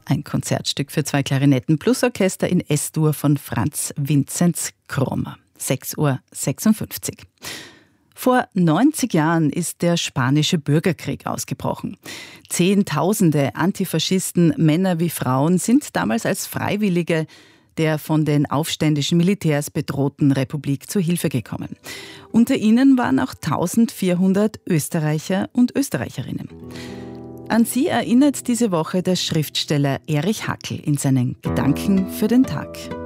Ein Konzertstück für 2 Klarinetten plus Orchester in S-Dur von Franz Vinzenz Krommer. 6:56 Uhr. Vor 90 Jahren ist der spanische Bürgerkrieg ausgebrochen. Zehntausende Antifaschisten, Männer wie Frauen, sind damals als Freiwillige der von den aufständischen Militärs bedrohten Republik zu Hilfe gekommen. Unter ihnen waren auch 1400 Österreicher und Österreicherinnen. An sie erinnert diese Woche der Schriftsteller Erich Hackel in seinen Gedanken für den Tag.